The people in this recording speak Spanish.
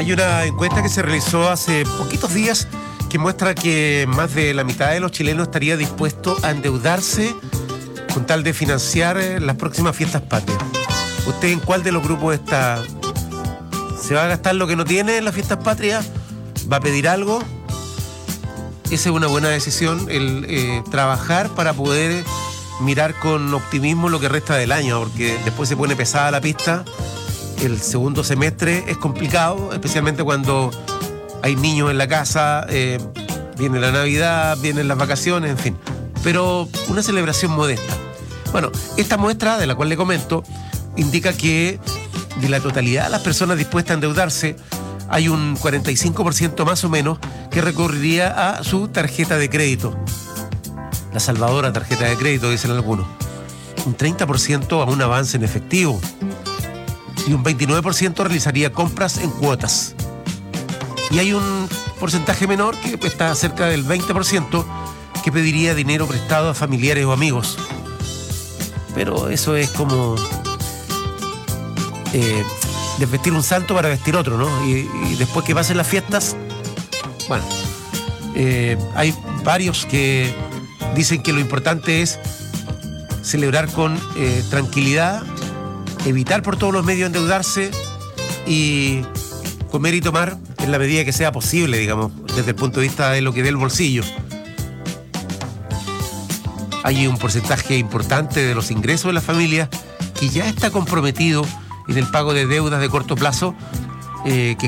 Hay una encuesta que se realizó hace poquitos días que muestra que más de la mitad de los chilenos estaría dispuesto a endeudarse con tal de financiar las próximas fiestas patrias. ¿Usted en cuál de los grupos está? ¿Se va a gastar lo que no tiene en las fiestas patrias? ¿Va a pedir algo? Esa es una buena decisión, el trabajar para poder mirar con optimismo lo que resta del año, porque después se pone pesada la pista. El segundo semestre es complicado, especialmente cuando hay niños en la casa, viene la Navidad, vienen las vacaciones, en fin. Pero una celebración modesta. Bueno, esta muestra, de la cual le comento, indica que de la totalidad de las personas dispuestas a endeudarse, hay un 45% más o menos que recurriría a su tarjeta de crédito. La salvadora tarjeta de crédito, dicen algunos. Un 30% a un avance en efectivo. Y un 29% realizaría compras en cuotas. Y hay un porcentaje menor, que está cerca del 20%, que pediría dinero prestado a familiares o amigos. Pero eso es como desvestir un santo para vestir otro, ¿no? Y después que pasen las fiestas, bueno, hay varios que dicen que lo importante es celebrar con tranquilidad, evitar por todos los medios endeudarse y comer y tomar en la medida que sea posible, digamos, desde el punto de vista de lo que dé el bolsillo. Hay un porcentaje importante de los ingresos de las familias que ya está comprometido en el pago de deudas de corto plazo, que